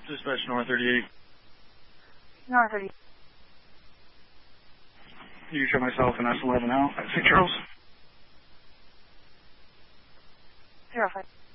Dispatch North 38. North 38. You show myself in S11 now at St. Charles. 05.